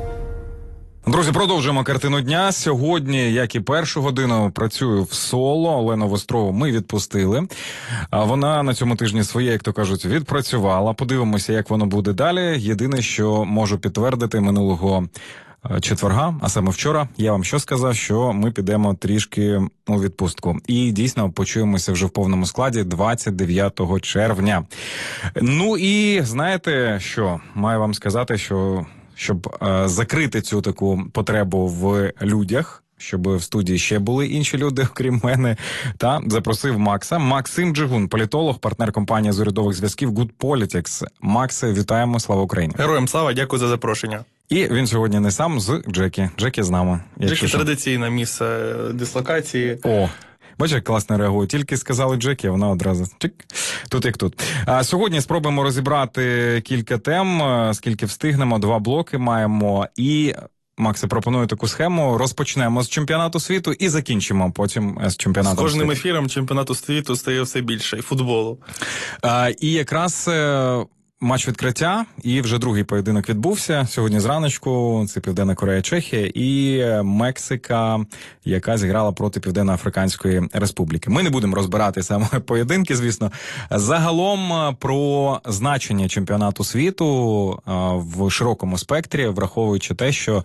Друзі, продовжуємо картину дня. Сьогодні, як і першу годину, працюю в соло. Олену Вострову ми відпустили. А вона на цьому тижні своє, як то кажуть, відпрацювала. Подивимося, як воно буде далі. Єдине, що можу підтвердити, минулого четверга, а саме вчора, я вам що сказав, що ми підемо трішки у відпустку. І дійсно почуємося вже в повному складі 29 червня. Ну і знаєте що? Маю вам сказати, що щоб закрити цю таку потребу в людях, щоб в студії ще були інші люди, окрім мене, та запросив Макса. Максим Джигун, політолог, партнер компанії з урядових зв'язків Good Politics. Максе, вітаємо, слава Україні. Героям слава, дякую за запрошення. І він сьогодні не сам, з Джекі. Джекі з нами. Джекі традиційне місце дислокації. О, бачиш, як класно реагує. Тільки сказали Джекі, а вона одразу чик, тут як тут. А сьогодні спробуємо розібрати кілька тем, скільки встигнемо, 2 блоки маємо. І, Максе, пропоную таку схему. Розпочнемо з чемпіонату світу і закінчимо потім з чемпіонатом світу. З кожним ефіром чемпіонату світу стає все більше, і футболу. І якраз матч відкриття, і вже другий поєдинок відбувся сьогодні зраночку. Це Південна Корея, Чехія і Мексика, яка зіграла проти Південно-Африканської Республіки. Ми не будемо розбирати саме поєдинки, звісно. Загалом про значення чемпіонату світу в широкому спектрі, враховуючи те, що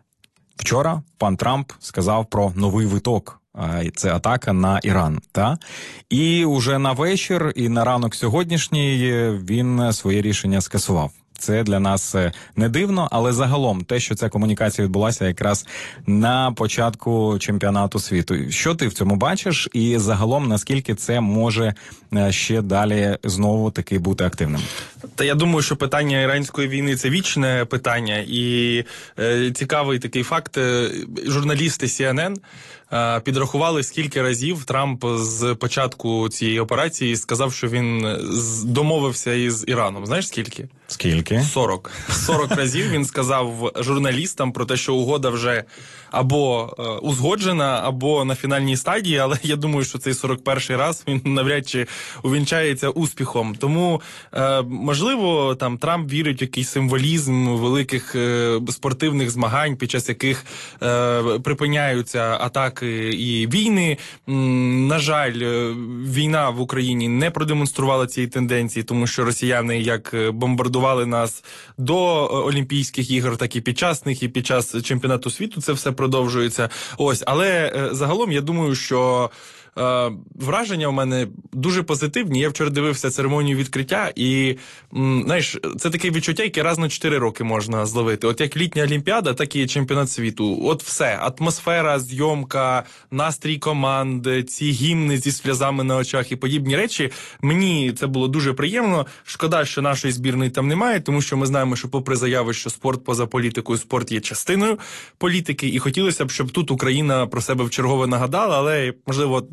вчора пан Трамп сказав про новий виток. Це атака на Іран, та? І уже на вечір і на ранок сьогоднішній він своє рішення скасував. Це для нас не дивно, але загалом те, що ця комунікація відбулася якраз на початку чемпіонату світу. Що ти в цьому бачиш? І загалом, наскільки це може ще далі знову таки бути активним? Та я думаю, що питання іранської війни – це вічне питання. І цікавий такий факт. Журналісти CNN підрахували, скільки разів Трамп з початку цієї операції сказав, що він домовився із Іраном. Знаєш скільки? Скільки? 40. 40 разів він сказав журналістам про те, що угода вже або узгоджена, або на фінальній стадії, але я думаю, що цей 41-й раз він навряд чи увінчається успіхом. Тому, можливо, там Трамп вірить в якийсь символізм великих спортивних змагань, під час яких припиняються атаки і війни. На жаль, війна в Україні не продемонструвала цієї тенденції, тому що росіяни як бомбардували нас до Олімпійських ігор, так і під час них, і під час чемпіонату світу це все продовжується. Ось, але загалом я думаю, що враження у мене дуже позитивні. Я вчора дивився церемонію відкриття, і, знаєш, це таке відчуття, яке раз на 4 роки можна зловити. От як літня Олімпіада, так і чемпіонат світу. От все. Атмосфера, зйомка, настрій команди, ці гімни зі сльозами на очах і подібні речі. Мені це було дуже приємно. Шкода, що нашої збірної там немає, тому що ми знаємо, що попри заяви, що спорт поза політикою, спорт є частиною політики, і хотілося б, щоб тут Україна про себе вчергове нагадала, але, можливо,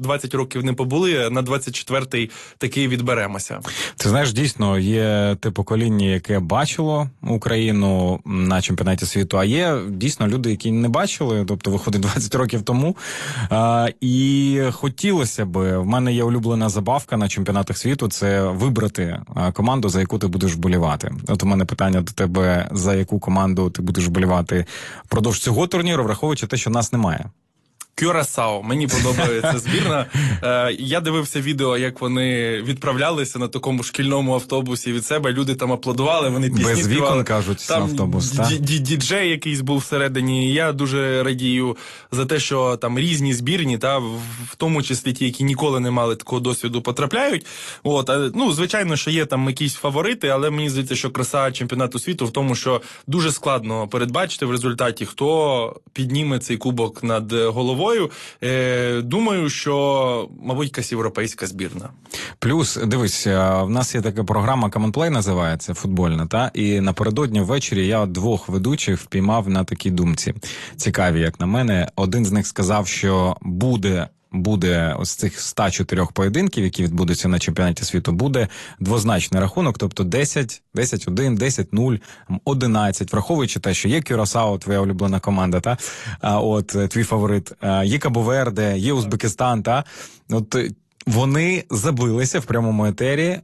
20 років не побули, на 24-й таки відберемося. Ти знаєш, дійсно, є те покоління, яке бачило Україну на чемпіонаті світу, а є дійсно люди, які не бачили, тобто виходить 20 років тому. І хотілося би, в мене є улюблена забавка на чемпіонатах світу, це вибрати команду, за яку ти будеш вболівати. От у мене питання до тебе, за яку команду ти будеш вболівати впродовж цього турніру, враховуючи те, що нас немає. Кюрасао. Мені подобається збірна. Я дивився відео, як вони відправлялися на такому шкільному автобусі від себе. Люди там аплодували, вони пісні без співали. вікон, кажуть, там автобус, так? Діджей якийсь був всередині. Я дуже радію за те, що там різні збірні, в тому числі ті, які ніколи не мали такого досвіду, потрапляють. Звичайно, що є там якісь фаворити, але мені здається, що краса чемпіонату світу в тому, що дуже складно передбачити в результаті, хто підніме цей кубок над головою. Думаю, що, мабуть, якась європейська збірна. Плюс, дивись, в нас є така програма Common Play називається, футбольна, і напередодні ввечері я 2 ведучих впіймав на такій думці. Цікаві, як на мене. Один з них сказав, що буде ось цих 104 поєдинків, які відбудуться на чемпіонаті світу, буде двозначний рахунок, тобто 10-1, 10-0, 11, враховуючи те, що є Кюрасао, твоя улюблена команда, твій фаворит, є Кабо-Верде, є Узбекистан, вони забилися в прямому етері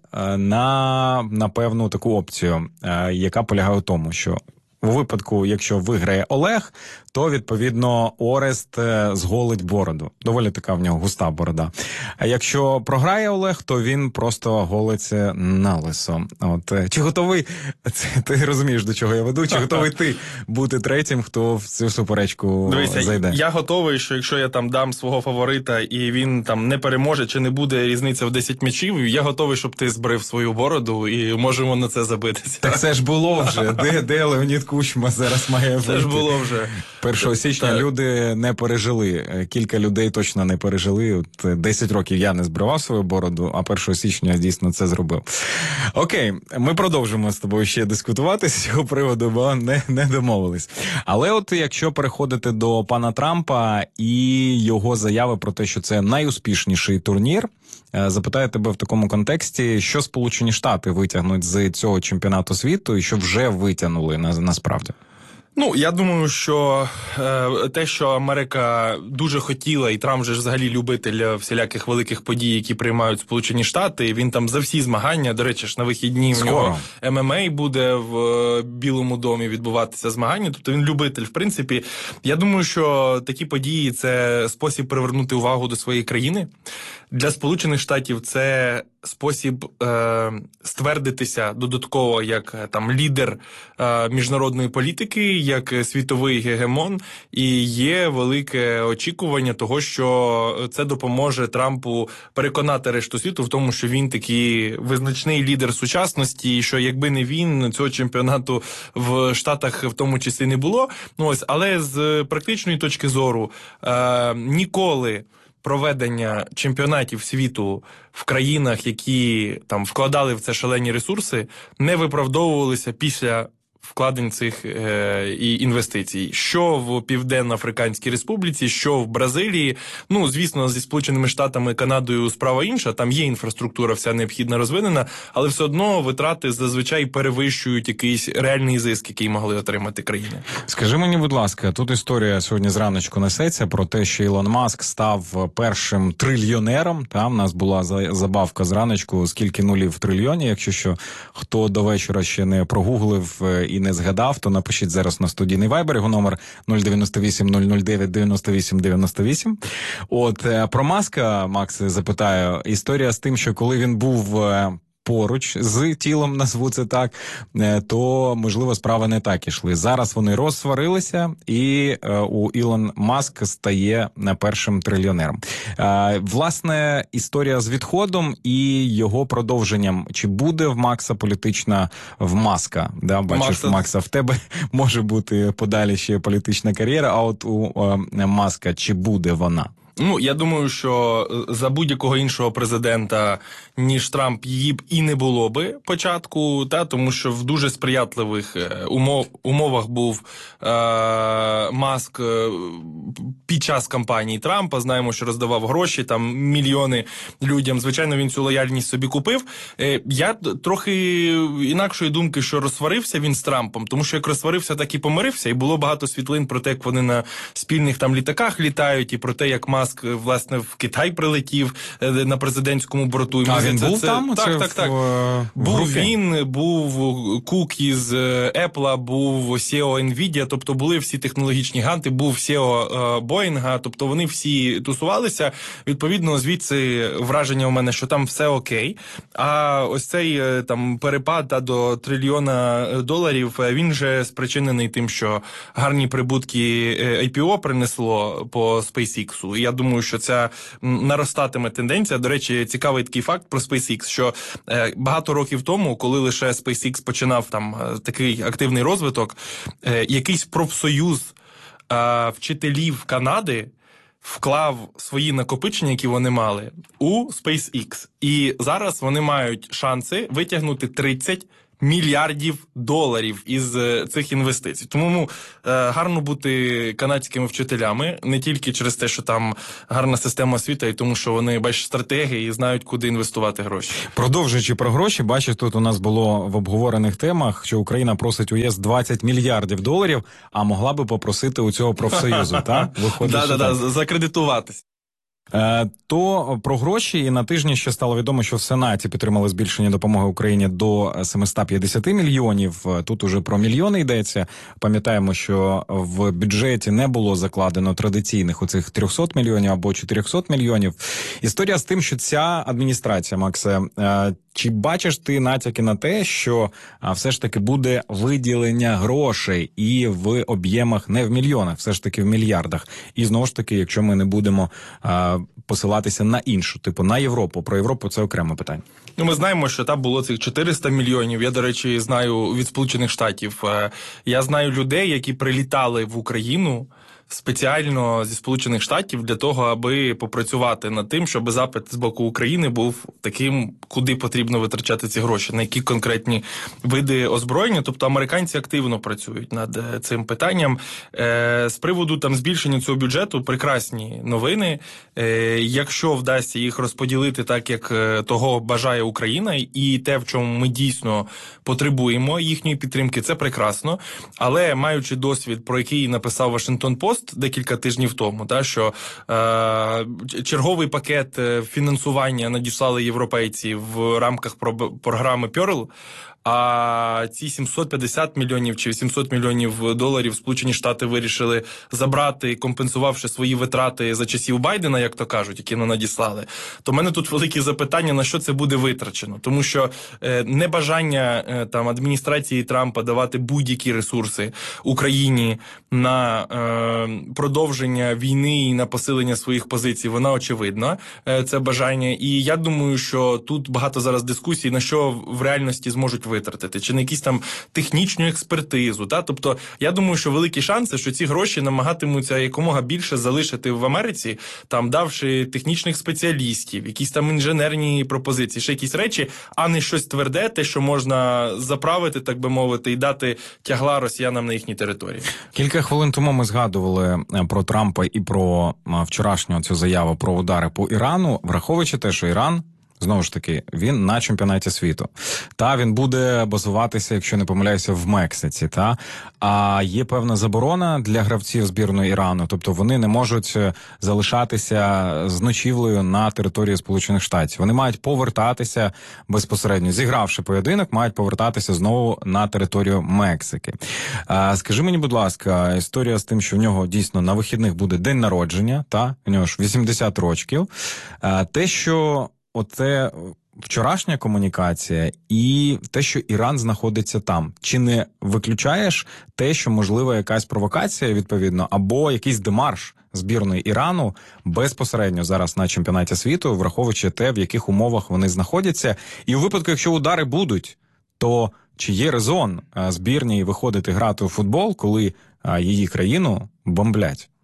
на певну таку опцію, яка полягає у тому, що у випадку, якщо виграє Олег, то, відповідно, Орест зголить бороду. Доволі така в нього густа борода. А якщо програє Олег, то він просто голиться на лисо. Чи готовий, ти розумієш, до чого я веду, чи готовий ти бути третім, хто в цю суперечку зайде? Я готовий, що якщо я там дам свого фаворита і він там не переможе, чи не буде різниця в 10 м'ячів, я готовий, щоб ти збрив свою бороду і можемо на це забитися. Так це ж було вже. Де Леонід Кучма зараз має вийти? Це ж було вже. 1 січня люди не пережили. Кілька людей точно не пережили. 10 років я не збривав свою бороду, а 1 січня дійсно це зробив. Окей, ми продовжимо з тобою ще дискутувати з цього приводу, бо не домовились. Але якщо переходити до пана Трампа і його заяви про те, що це найуспішніший турнір, запитаю тебе в такому контексті, що Сполучені Штати витягнуть з цього чемпіонату світу і що вже витягнули насправді? Я думаю, що те, що Америка дуже хотіла, і Трамп же ж взагалі любитель всіляких великих подій, які приймають Сполучені Штати, він там за всі змагання, до речі ж, на вихідні в нього ММА буде в Білому домі відбуватися змагання, тобто він любитель, в принципі. Я думаю, що такі події – це спосіб привернути увагу до своєї країни. Для Сполучених Штатів це спосіб ствердитися додатково як там лідер міжнародної політики, як світовий гегемон, і є велике очікування того, що це допоможе Трампу переконати решту світу в тому, що він такий визначний лідер сучасності, і що якби не він, цього чемпіонату в Штатах в тому числі не було. Але з практичної точки зору ніколи проведення чемпіонатів світу в країнах, які там вкладали в це шалені ресурси, не виправдовувалися після вкладень цих інвестицій. Що в Південно-Африканській Республіці, що в Бразилії. Звісно, зі Сполученими Штатами, Канадою справа інша, там є інфраструктура вся необхідна розвинена, але все одно витрати зазвичай перевищують якийсь реальний зиск, який могли отримати країни. Скажи мені, будь ласка, тут історія сьогодні зраночку несеться про те, що Ілон Маск став першим трильйонером. У нас була забавка зраночку, скільки нулів в трильйоні, якщо що, хто до вечора ще не прогуглив і не згадав, то напишіть зараз на студійний вайбер, його номер 098 009 98 98. Про Маска, Макс, запитаю, історія з тим, що коли він був поруч з тілом, назву це так, то, можливо, справи не так ішли. Зараз вони розсварилися, і у Ілон Маск стає першим трильйонером. Власне, історія з відходом і його продовженням. Чи буде в Макса політична, в Маска? Бачиш, Макса, в тебе може бути подалі ще політична кар'єра, а от у Маска чи буде вона? Ну, я думаю, що за будь-якого іншого президента, ніж Трамп, її б і не було би початку, тому що в дуже сприятливих умовах був Маск під час кампанії Трампа. Знаємо, що роздавав гроші, там мільйони людям. Звичайно, він цю лояльність собі купив. Я трохи інакшої думки, що розсварився він з Трампом, тому що як розсварився, так і помирився, і було багато світлин про те, як вони на спільних там літаках літають, і про те, як Маск, власне, в Китай прилетів на президентському борту. І він був там? Так. Був він, був Кук із Apple, був CEO Nvidia, тобто були всі технологічні ганти, був CEO Боїнга, тобто вони всі тусувалися. Відповідно, звідси враження у мене, що там все окей. А ось цей там перепад до $1 трильйона, він же спричинений тим, що гарні прибутки IPO принесло по SpaceX. І я думаю, що ця наростатиме тенденція. До речі, цікавий такий факт про SpaceX, що багато років тому, коли лише SpaceX починав там такий активний розвиток, якийсь профсоюз вчителів Канади вклав свої накопичення, які вони мали, у SpaceX. І зараз вони мають шанси витягнути $30 мільярдів із цих інвестицій. Тому гарно бути канадськими вчителями, не тільки через те, що там гарна система освіти, і тому, що вони, бачать, стратегії і знають, куди інвестувати гроші. Продовжуючи про гроші, бачиш, тут у нас було в обговорених темах, що Україна просить у ЄС $20 мільярдів, а могла би попросити у цього профсоюзу, так? Так, закредитуватись. То про гроші, і на тижні ще стало відомо, що в Сенаті підтримали збільшення допомоги Україні до 750 мільйонів. Тут уже про мільйони йдеться. Пам'ятаємо, що в бюджеті не було закладено традиційних оцих 300 мільйонів або 400 мільйонів. Історія з тим, що ця адміністрація, Максе, чи бачиш ти натяки на те, що все ж таки буде виділення грошей і в об'ємах не в мільйонах, все ж таки в мільярдах? І знову ж таки, якщо ми не будемо посилатися на іншу, типу на Європу. Про Європу це окреме питання. Ну, ми знаємо, що там було цих 400 мільйонів. Я, до речі, знаю від Сполучених Штатів. Я знаю людей, які прилітали в Україну спеціально зі Сполучених Штатів для того, аби попрацювати над тим, щоб запит з боку України був таким, куди потрібно витрачати ці гроші, на які конкретні види озброєння. Тобто американці активно працюють над цим питанням. З приводу там збільшення цього бюджету прекрасні новини. Якщо вдасться їх розподілити так, як того бажає Україна, і те, в чому ми дійсно потребуємо їхньої підтримки, це прекрасно. Але маючи досвід, про який написав Вашингтон Пост декілька тижнів тому, що черговий пакет фінансування надіслали європейці в рамках програми Pearl, а ці 750 мільйонів чи 800 мільйонів доларів Сполучені Штати вирішили забрати, компенсувавши свої витрати за часів Байдена, як то кажуть, які не надіслали. То в мене тут великі запитання, на що це буде витрачено. Тому що небажання там адміністрації Трампа давати будь-які ресурси Україні на продовження війни і на посилення своїх позицій, вона очевидна, це бажання. І я думаю, що тут багато зараз дискусій, на що в реальності зможуть витратити, чи на якісь там технічну експертизу. Тобто, я думаю, що великі шанси, що ці гроші намагатимуться якомога більше залишити в Америці, там давши технічних спеціалістів, якісь там інженерні пропозиції, ще якісь речі, а не щось тверде, те, що можна заправити, так би мовити, і дати тягла росіянам на їхній території. Кілька хвилин тому ми згадували про Трампа і про вчорашню цю заяву про удари по Ірану, враховуючи те, що Іран, знову ж таки, він на чемпіонаті світу. Він буде базуватися, якщо не помиляюся, в Мексиці. А є певна заборона для гравців збірної Ірану. Тобто вони не можуть залишатися з ночівлею на території Сполучених Штатів. Вони мають повертатися безпосередньо. Зігравши поєдинок, мають повертатися знову на територію Мексики. Скажи мені, будь ласка, історія з тим, що в нього дійсно на вихідних буде день народження, у нього ж 80 років. Те, що оце вчорашня комунікація і те, що Іран знаходиться там. Чи не виключаєш те, що можливо якась провокація, відповідно, або якийсь демарш збірної Ірану безпосередньо зараз на чемпіонаті світу, враховуючи те, в яких умовах вони знаходяться? І у випадку, якщо удари будуть, то чи є резон збірній виходити грати у футбол, коли її країну бомблять?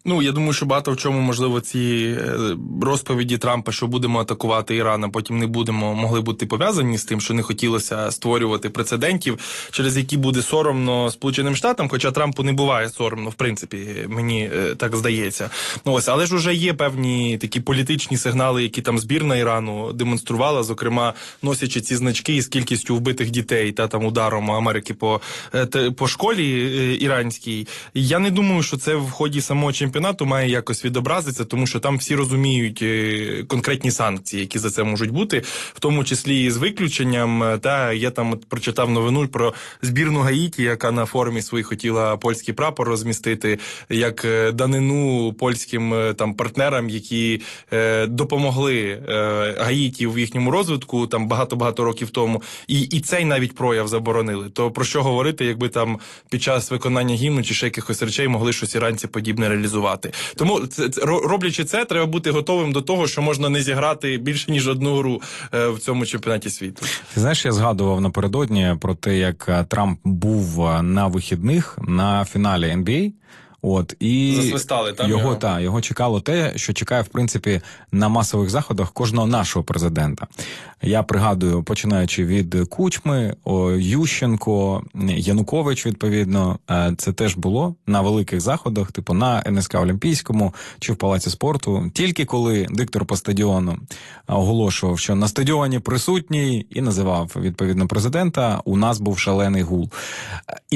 Ну, я думаю, що багато в чому, можливо, ці розповіді Трампа, що будемо атакувати Іран, а потім не будемо, могли бути пов'язані з тим, що не хотілося створювати прецедентів, через які буде соромно Сполученим Штатам, хоча Трампу не буває соромно, в принципі, мені так здається. Ну, ось, але ж уже є певні такі політичні сигнали, які там збірна Ірану демонструвала, зокрема, носячи ці значки із кількістю вбитих дітей та там ударом Америки по школі іранській. Я не думаю, що це в ході самого чемпіонату має якось відобразитися, тому що там всі розуміють конкретні санкції, які за це можуть бути, в тому числі і з виключенням. Та я там прочитав новину про збірну Гаїті, яка на форумі своїй хотіла польський прапор розмістити, як данину польським там партнерам, які допомогли Гаїті в їхньому розвитку там багато-багато років тому. І цей навіть прояв заборонили. То про що говорити, якби там під час виконання гімну чи ще якихось речей могли щось іранці подібне реалізувати. Тому, роблячи це, треба бути готовим до того, що можна не зіграти більше, ніж одну гру в цьому чемпіонаті світу. Ти знаєш, я згадував напередодні про те, як Трамп був на вихідних на фіналі NBA. І засвистали там його чекало те, що чекає, в принципі, на масових заходах кожного нашого президента. Я пригадую, починаючи від Кучми, Ющенко, Янукович, відповідно, це теж було на великих заходах, типу на НСК Олімпійському чи в Палаці спорту. Тільки коли диктор по стадіону оголошував, що на стадіоні присутній і називав, відповідно, президента, у нас був шалений гул.